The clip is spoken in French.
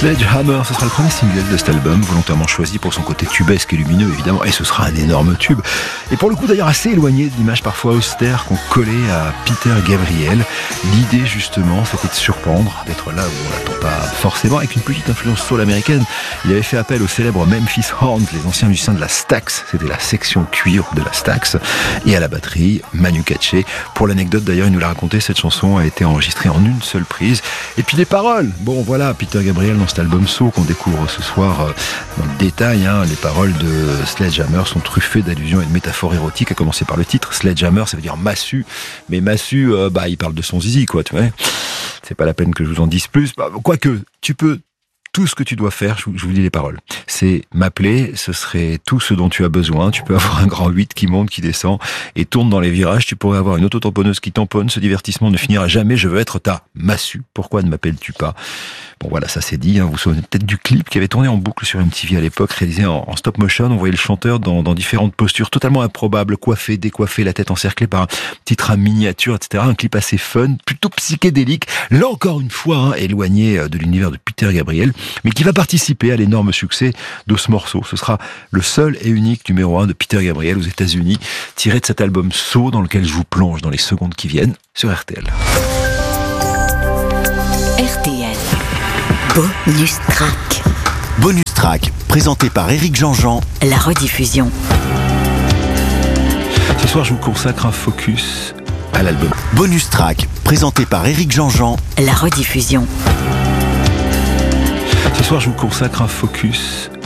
Sledgehammer, ce sera le premier single de cet album, volontairement choisi pour son côté tubesque et lumineux évidemment, et ce sera un énorme tube. Et pour le coup d'ailleurs assez éloigné de l'image parfois austère qu'on collait à Peter Gabriel. L'idée justement c'était de surprendre, d'être là où on l'attend pas forcément, avec une petite influence soul américaine. Il avait fait appel au célèbre Memphis Horns, les anciens musiciens de la Stax, c'était la section cuir de la Stax, et à la batterie Manu Katché. Pour l'anecdote d'ailleurs, il nous l'a raconté, cette chanson a été enregistrée en une seule prise. Et puis les paroles, bon voilà, Peter Gabriel dans cet album Soul qu'on découvre ce soir dans le détail, les paroles de Sledgehammer sont truffées d'allusions et de métaphores érotiques, à commencer par le titre. Sledgehammer, ça veut dire massue, mais massue, il parle de son zizi, quoi, tu vois. C'est pas la peine que je vous en dise plus. Quoique, tu peux... Tout ce que tu dois faire, je vous lis les paroles, c'est m'appeler, ce serait tout ce dont tu as besoin. Tu peux avoir un grand 8 qui monte, qui descend et tourne dans les virages. Tu pourrais avoir une auto-tamponneuse qui tamponne. Ce divertissement ne finira jamais. Je veux être ta massue. Pourquoi ne m'appelles-tu pas ? Bon voilà, ça c'est dit. Vous vous souvenez peut-être du clip qui avait tourné en boucle sur MTV à l'époque, réalisé en stop motion. On voyait le chanteur dans différentes postures totalement improbables, coiffé, décoiffé, la tête encerclée par un petit train miniature, etc. Un clip assez fun, plutôt psychédélique. Là encore une fois, éloigné de l'univers de Peter Gabriel, mais qui va participer à l'énorme succès de ce morceau. Ce sera le seul et unique numéro 1 de Peter Gabriel aux États-Unis, tiré de cet album Soul dans lequel je vous plonge dans les secondes qui viennent sur RTL. RTL. Bonus Track. Bonus Track, présenté par Éric Jean-Jean. La rediffusion. Ce soir, je vous consacre un focus à l'album. Bonus Track, présenté par Éric Jean-Jean. La rediffusion. Ce soir, je vous consacre un focus